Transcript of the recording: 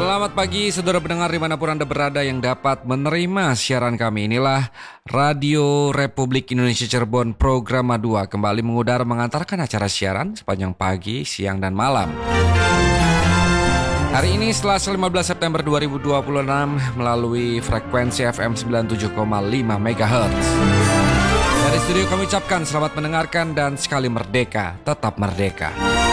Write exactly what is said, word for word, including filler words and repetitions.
Selamat pagi saudara pendengar dimanapun Anda berada yang dapat menerima siaran kami. Inilah Radio Republik Indonesia Cirebon Program dua kembali mengudara mengantarkan acara siaran sepanjang pagi, siang dan malam. Hari ini Selasa lima belas September dua ribu dua puluh enam melalui frekuensi F M sembilan puluh tujuh koma lima megahertz. Dari studio kami ucapkan selamat mendengarkan dan sekali merdeka, tetap merdeka.